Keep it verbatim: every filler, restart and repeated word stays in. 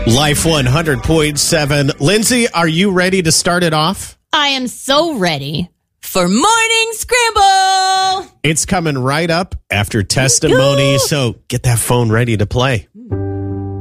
Life one hundred point seven. Lindsay, are you ready to start it off? I am so ready for Morning Scramble. It's coming right up after testimony, so get that phone ready to play.